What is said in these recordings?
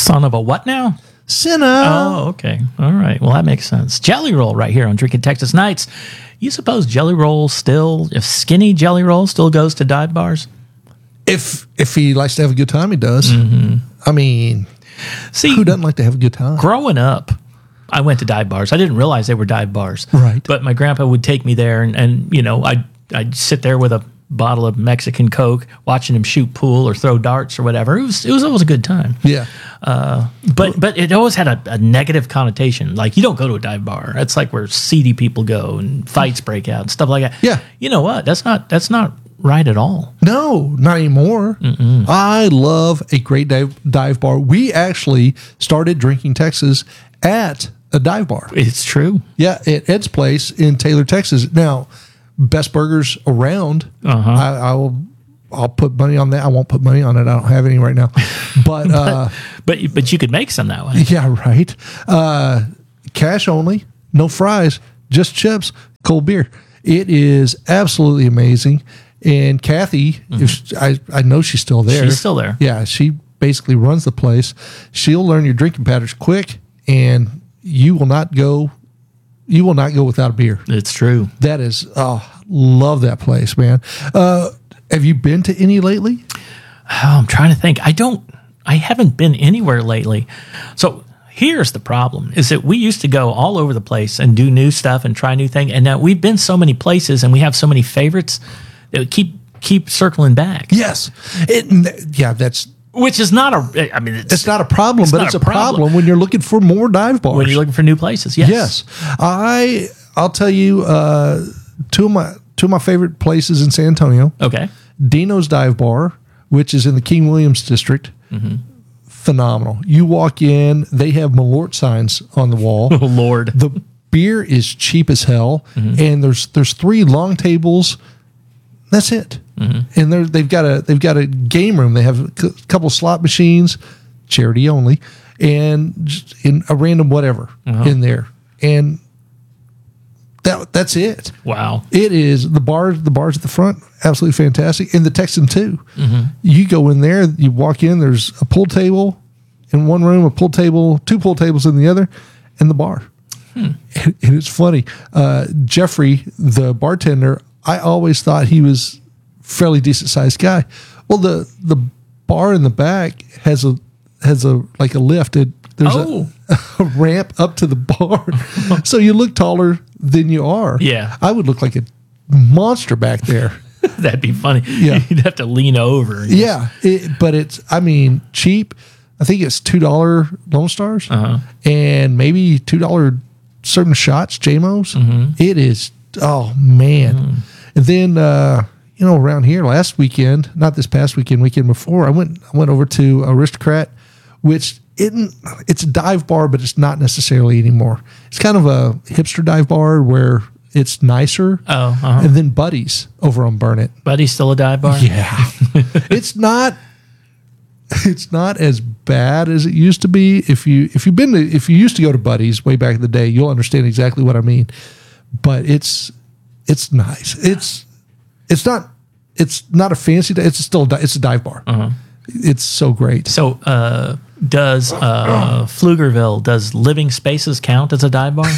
Son of a what now? Sinner. Oh, okay. All right. Well, that makes sense. Jelly Roll right here on Drinking Texas Nights. You suppose Jelly Roll still, if skinny Jelly Roll still goes to dive bars? If he likes to have a good time, he does. Mm-hmm. I mean, see, who doesn't like to have a good time? Growing up, I went to dive bars. I didn't realize they were dive bars. Right. But my grandpa would take me there, and you know, I'd sit there with a bottle of Mexican Coke, watching him shoot pool or throw darts or whatever. It was always a good time. Yeah. But it always had a negative connotation. Like, you don't go to a dive bar. That's like where seedy people go and fights break out and stuff like that. Yeah. You know what? That's not right at all. No, not anymore. Mm-mm. I love a great dive bar. We actually started Drinking Texas at a dive bar. It's true. Yeah, at Ed's Place in Taylor, Texas. Now, best burgers around. I'll put money on that. I won't put money on it. I don't have any right now. But but you could make some that way. Yeah, right. Cash only, no fries, just chips, cold beer. It is absolutely amazing. And Kathy, I know she's still there. She's still there. Yeah, she basically runs the place. She'll learn your drinking patterns quick, and you will not go without a beer. It's true. That is, love that place, man. Have you been to any lately? Oh, I'm trying to think. I haven't been anywhere lately. So here's the problem, is that we used to go all over the place and do new stuff and try new things. And now we've been so many places and we have so many favorites that keep circling back. Yes. That's... Which is not it's not a problem, but it's a problem when you're looking for more dive bars. When you're looking for new places, yes. Yes. I'll tell you two of my favorite places in San Antonio. Okay. Dino's Dive Bar, which is in the King Williams district. Mm-hmm. Phenomenal. You walk in, they have Malort signs on the wall. Oh, Lord. The beer is cheap as hell, and there's 3 long tables. That's it. Mm-hmm. And they've got a game room. They have a couple slot machines, charity only, and just in a random whatever in there. And that's it. Wow. It is the bars at the front, absolutely fantastic. And the Texan too. Mm-hmm. You go in there, you walk in, there's a pool table in one room, a pool table, 2 pool tables in the other, and the bar. And it's funny. Jeffrey, the bartender, I always thought he was a fairly decent sized guy. Well, the bar in the back has a like a lift. There's a ramp up to the bar. So you look taller than you are. Yeah. I would look like a monster back there. That'd be funny. Yeah. You'd have to lean over. Yeah. But it's, cheap. I think it's $2 Lone Stars and maybe $2 certain shots, JMOs. Mm-hmm. It is, oh man. Mm. And then, around here last weekend, not this past weekend before, I went over to Aristocrat, which it's a dive bar, but it's not necessarily anymore. It's kind of a hipster dive bar where it's nicer. Oh, uh-huh. And then Buddy's over on Burnett. Buddy's still a dive bar? Yeah. It's not as bad as it used to be. If you used to go to Buddy's way back in the day, you'll understand exactly what I mean. But it's nice. It's not a fancy. It's a dive bar. Uh-huh. It's so great. So does Pflugerville, does Living Spaces count as a dive bar?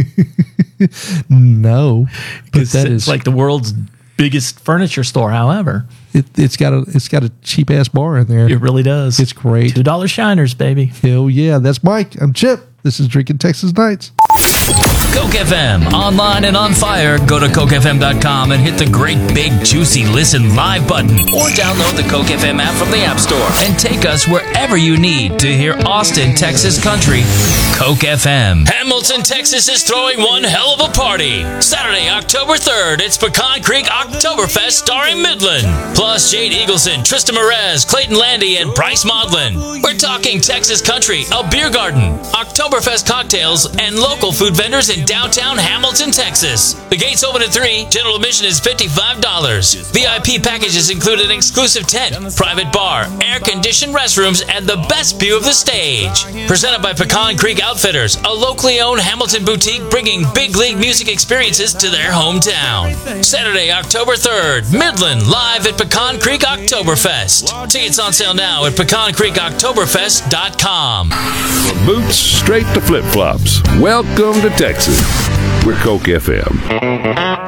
No, because it's like the world's biggest furniture store. However, it's got a cheap ass bar in there. It really does. It's great. $2 shiners, baby. Hell yeah! That's Mike. I'm Chip. This is Drinking Texas Nights. Coke FM, online and on fire. Go to cokefm.com and hit the great big juicy listen live button, or download the Coke FM app from the App Store and take us wherever you need to hear Austin, Texas country. Coke FM. Hamilton, Texas is throwing one hell of a party. Saturday, October 3rd, it's Pecan Creek Oktoberfest starring Midland. Plus Jade Eagleson, Trista Merez, Clayton Landy, and Bryce Maudlin. We're talking Texas country, a beer garden, Oktoberfest cocktails, and local food vendors in downtown Hamilton, Texas. The gates open at 3. General admission is $55. VIP packages include an exclusive tent, private bar, air-conditioned restrooms, and the best view of the stage. Presented by Pecan Creek Outfitters, a locally owned Hamilton boutique bringing big league music experiences to their hometown. Saturday, October 3rd, Midland live at Pecan Creek Oktoberfest. Tickets on sale now at pecancreekoktoberfest.com. From boots straight to flip-flops. Welcome to Texas. We're Coke FM.